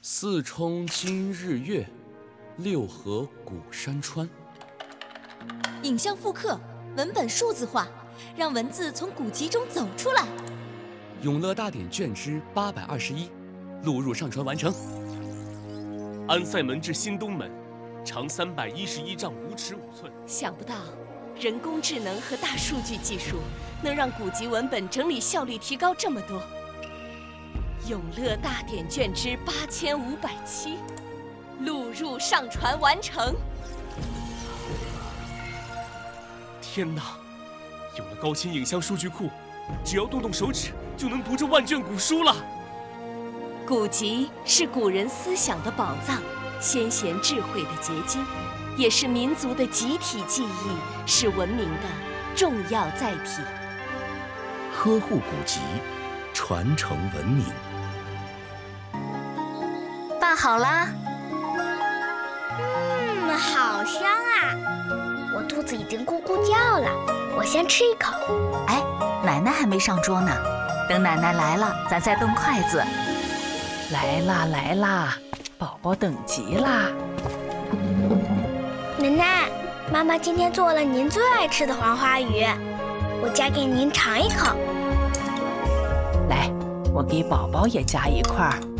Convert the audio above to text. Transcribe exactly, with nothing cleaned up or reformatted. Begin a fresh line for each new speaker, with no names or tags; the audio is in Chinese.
四冲今日月，六合古山川。
影像复刻，文本数字化，让文字从古籍中走出来。
永乐大典卷之八百二十一，录入上传完成。
安塞门至新东门，长三百一十一丈五尺五寸。
想不到，人工智能和大数据技术能让古籍文本整理效率提高这么多。永乐大典卷之八千五百七，录入上传完成。
天哪！有了高清影像数据库，只要动动手指就能读这万卷古书了。
古籍是古人思想的宝藏，先贤智慧的结晶，也是民族的集体记忆，是文明的重要载体。
呵护古籍，传承文明。
饭好啦。
嗯，好香啊！我肚子已经咕咕叫了，我先吃一口。
哎，奶奶还没上桌呢，等奶奶来了，咱再动筷子。
来啦来啦，宝宝等急啦！
奶奶，妈妈今天做了您最爱吃的黄花鱼，我夹给您尝一口。
来，我给宝宝也夹一块儿。